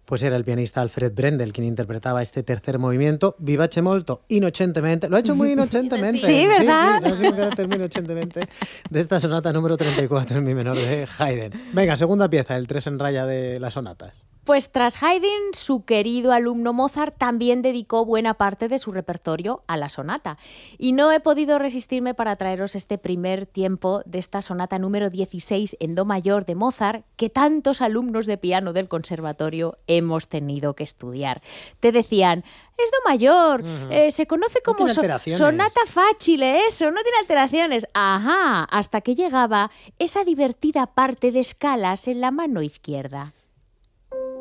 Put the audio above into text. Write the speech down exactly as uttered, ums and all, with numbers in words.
Pues era el pianista Alfred Brendel quien interpretaba este tercer movimiento, vivace molto, inocentemente. Lo ha hecho muy inocentemente. Sí, ¿verdad? Sí, sí, ha sido un carácter muy inocentemente de esta sonata número treinta y cuatro en mi menor de Haydn. Venga, segunda pieza, el tres en raya de las sonatas. Pues tras Haydn, su querido alumno Mozart también dedicó buena parte de su repertorio a la sonata. Y no he podido resistirme para traeros este primer tiempo de esta sonata número dieciséis en do mayor de Mozart, que tantos alumnos de piano del conservatorio hemos tenido que estudiar. Te decían, es do mayor, uh-huh. eh, se conoce como no so- sonata facile, eso, no tiene alteraciones. Ajá, hasta que llegaba esa divertida parte de escalas en la mano izquierda.